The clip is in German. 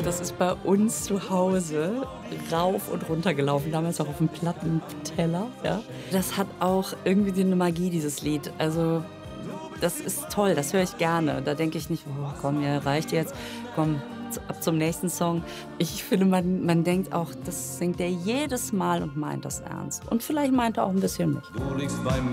das ist bei uns zu Hause rauf und runter gelaufen, damals auch auf dem Plattenteller, ja. Das hat auch irgendwie die 'ne Magie, dieses Lied. Also, das ist toll, das höre ich gerne. Da denke ich nicht: „Oh, komm, ja, reicht jetzt. Komm, ab zum nächsten Song." Ich finde, man denkt auch, das singt er jedes Mal und meint das ernst. Und vielleicht meint er auch ein bisschen mich. Du liegst bei